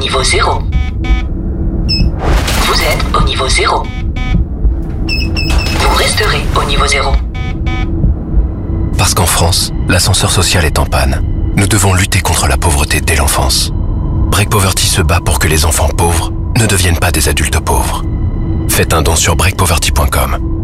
niveau 0. Vous êtes au niveau 0. Vous resterez au niveau 0. Parce qu'en France, l'ascenseur social est en panne. Nous devons lutter contre la pauvreté dès l'enfance. Break Poverty se bat pour que les enfants pauvres ne deviennent pas des adultes pauvres. Faites un don sur breakpoverty.com.